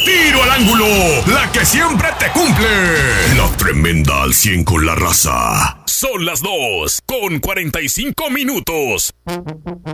Tiro al ángulo, la que siempre te cumple. La tremenda al 100 con la raza. Son las 2:45.